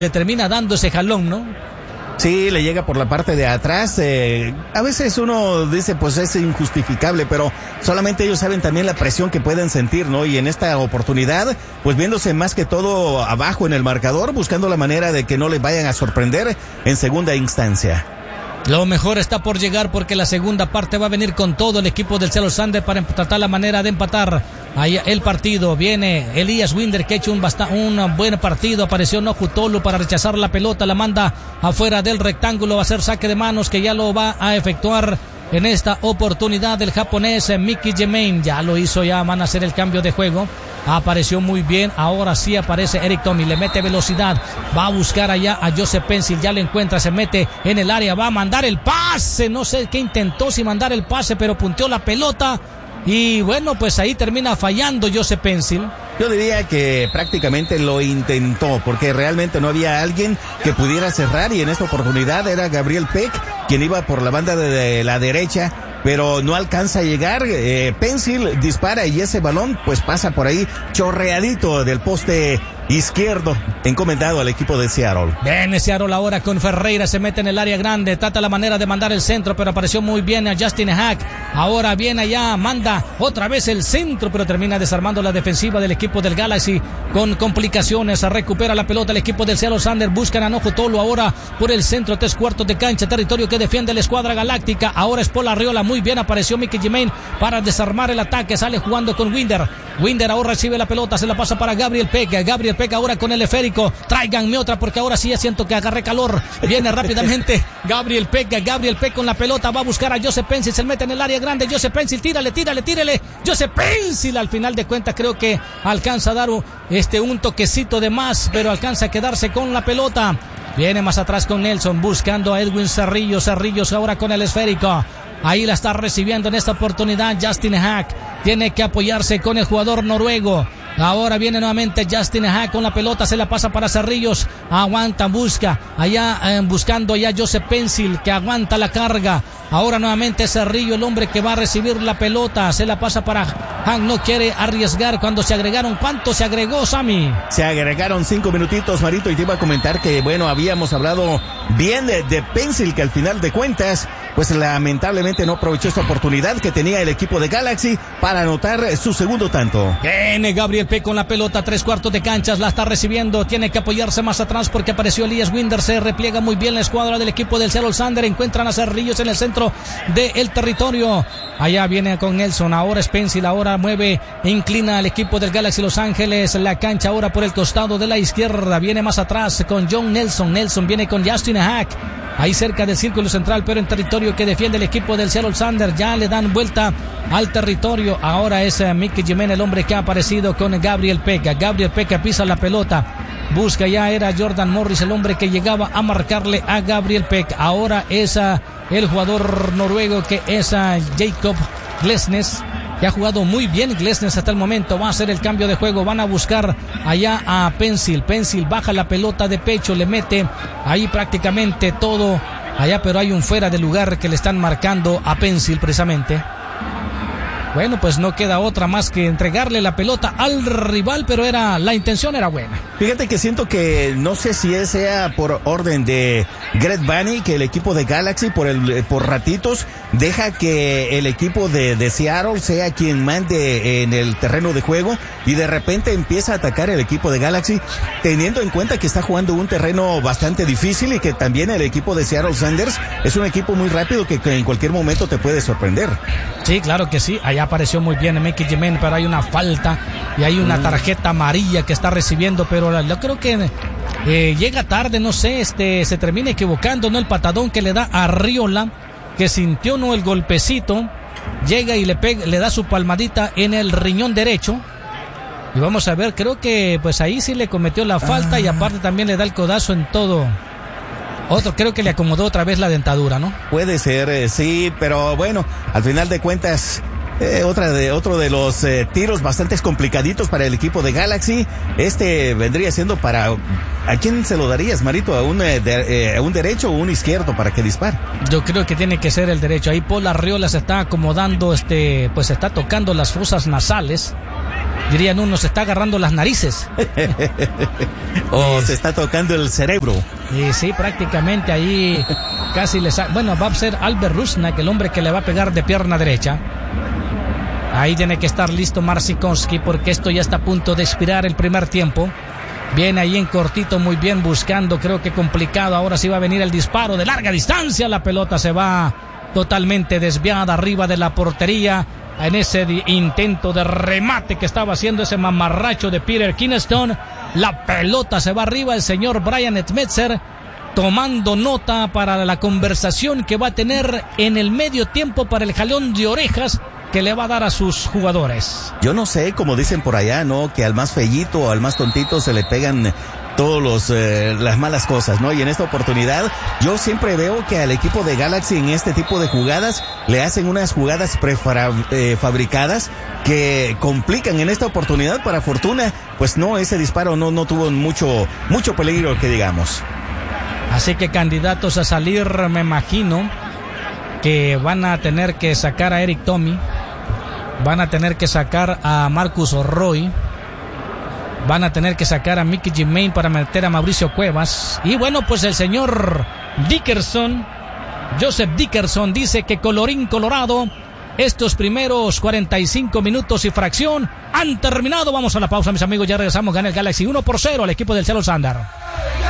le termina dando ese jalón, ¿no? Sí, le llega por la parte de atrás. A veces uno dice, pues es injustificable, pero solamente ellos saben también la presión que pueden sentir, ¿no? Y en esta oportunidad, pues viéndose más que todo abajo en el marcador, buscando la manera de que no les vayan a sorprender en segunda instancia. Lo mejor está por llegar porque la segunda parte va a venir con todo el equipo del Seattle Sounders para tratar la manera de empatar ahí el partido. Viene Elias Winder, que ha hecho un buen partido. Apareció Nohu Tolu para rechazar la pelota, la manda afuera del rectángulo. Va a ser saque de manos que ya lo va a efectuar en esta oportunidad el japonés Miki Jemaine. Ya lo hizo, ya van a hacer el cambio de juego. Apareció muy bien, ahora sí aparece Eric Tommy, le mete velocidad, va a buscar allá a Joseph Pencil, ya lo encuentra, se mete en el área, va a mandar el pase, no sé qué intentó, si mandar el pase, pero punteó la pelota y bueno, pues ahí termina fallando Joseph Pencil. Yo diría que prácticamente lo intentó, porque realmente no había alguien que pudiera cerrar y en esta oportunidad era Gabriel Peck, quien iba por la banda de la derecha, pero no alcanza a llegar. Pencil dispara y ese balón pues pasa por ahí chorreadito del poste izquierdo, encomendado al equipo de Seattle. Viene Seattle ahora con Ferreira, se mete en el área grande, trata la manera de mandar el centro, pero apareció muy bien a Justin Hack. Ahora viene allá, manda otra vez el centro, pero termina desarmando la defensiva del equipo del Galaxy con complicaciones. Recupera la pelota el equipo del Seattle Sounders, buscan a Nohu Tolu ahora por el centro, 3/4 de cancha, territorio que defiende la escuadra galáctica. Ahora es Paul Arriola, muy bien apareció Miki Jemaine para desarmar el ataque, sale jugando con Winder. Winder ahora recibe la pelota, se la pasa para Gabriel Peck. Gabriel Peck ahora con el esférico. Tráiganme otra porque ahora sí ya siento que agarré calor. Viene rápidamente Gabriel Peck con la pelota, va a buscar a Joseph Pencil, se mete en el área grande. Joseph Pencil, tírale. Joseph Pencil al final de cuentas creo que alcanza a dar un toquecito de más, pero alcanza a quedarse con la pelota. Viene más atrás con Nelson, buscando a Edwin Cerrillos ahora con el esférico. Ahí la está recibiendo en esta oportunidad Justin Hack. Tiene que apoyarse con el jugador noruego. Ahora viene nuevamente Justin Hack con la pelota, se la pasa para Cerrillos. Aguanta, busca. Buscando allá Joseph Pencil, que aguanta la carga. Ahora nuevamente Cerrillo, el hombre que va a recibir la pelota. Se la pasa para Hack, no quiere arriesgar cuando se agregaron. ¿Cuánto se agregó, Sammy? Se agregaron 5 minutitos, Marito, y te iba a comentar que, bueno, habíamos hablado bien de Pencil, que al final de cuentas, pues lamentablemente no aprovechó esta oportunidad que tenía el equipo de Galaxy para anotar su segundo tanto. Viene Gabriel Peck con la pelota, 3/4 de canchas, la está recibiendo, tiene que apoyarse más atrás porque apareció Elias Winder, se repliega muy bien la escuadra del equipo del Seattle Sounders, encuentran a Cerrillos en el centro del territorio. Allá viene con Nelson, ahora es Pencil, ahora mueve, inclina al equipo del Galaxy Los Ángeles, la cancha ahora por el costado de la izquierda, viene más atrás con John Nelson viene con Justin Hack, ahí cerca del círculo central, pero en territorio que defiende el equipo del Seattle Sounders. Ya le dan vuelta al territorio. Ahora es Miki Jemaine el hombre que ha aparecido con Gabriel Peck. Gabriel Peck pisa la pelota. Busca, ya era Jordan Morris el hombre que llegaba a marcarle a Gabriel Peck. Ahora es el jugador noruego que es Jacob Glesnes, que ha jugado muy bien Glesnes hasta el momento. Va a hacer el cambio de juego, van a buscar allá a Pencil. Pencil baja la pelota de pecho, le mete ahí prácticamente todo allá, pero hay un fuera de lugar que le están marcando a Pencil precisamente. Bueno, pues no queda otra más que entregarle la pelota al rival, pero la intención era buena. Fíjate que siento que no sé si sea por orden de Greg Vanney, que el equipo de Galaxy por ratitos deja que el equipo de Seattle sea quien mande en el terreno de juego y de repente empieza a atacar el equipo de Galaxy, teniendo en cuenta que está jugando un terreno bastante difícil y que también el equipo de Seattle Sounders es un equipo muy rápido que en cualquier momento te puede sorprender. Sí, claro que sí. Allá apareció muy bien Miki Jemaine, pero hay una falta y hay una tarjeta amarilla que está recibiendo, pero yo creo que llega tarde, no sé, se termina equivocando, ¿no? El patadón que le da a Arriola, que sintió, ¿no?, el golpecito, llega y le da su palmadita en el riñón derecho. Y vamos a ver, creo que pues ahí sí le cometió la falta y aparte también le da el codazo en todo. Creo que le acomodó otra vez la dentadura, ¿no? Puede ser, sí, pero bueno, al final de cuentas, otro de los tiros bastante complicaditos para el equipo de Galaxy. Vendría siendo para... ¿A quién se lo darías, Marito? ¿A un derecho o un izquierdo para que dispare? Yo creo que tiene que ser el derecho. Ahí Paul Arriola se está acomodando, pues está tocando las fosas nasales. Dirían uno, se está agarrando las narices. O se está tocando el cerebro. Y sí, prácticamente ahí casi bueno, va a ser Albert Rusnak, el hombre que le va a pegar de pierna derecha. Ahí tiene que estar listo Marcinkonski, porque esto ya está a punto de expirar el primer tiempo. Viene ahí en cortito, muy bien buscando, creo que complicado. Ahora sí va a venir el disparo de larga distancia. La pelota se va totalmente desviada arriba de la portería. En ese intento de remate que estaba haciendo ese mamarracho de Peter Kinnestone, la pelota se va arriba. El señor Brian Schmetzer tomando nota para la conversación que va a tener en el medio tiempo, para el jalón de orejas que le va a dar a sus jugadores. Yo no sé, como dicen por allá, ¿no? Que al más fellito, al más tontito se le pegan todos las malas cosas, ¿no? Y en esta oportunidad yo siempre veo que al equipo de Galaxy en este tipo de jugadas le hacen unas jugadas prefabricadas que complican. En esta oportunidad, para fortuna, pues no, ese disparo no tuvo mucho peligro, que digamos. Así que candidatos a salir, me imagino que van a tener que sacar a Eric Tommy, van a tener que sacar a Marcus Roy, van a tener que sacar a Mickey Germain para meter a Mauricio Cuevas. Y bueno, pues el señor Dickerson, Joseph Dickerson, dice que colorín colorado, estos primeros 45 minutos y fracción han terminado. Vamos a la pausa, mis amigos, ya regresamos. Gana el Galaxy 1-0 al equipo del Seattle Sounders.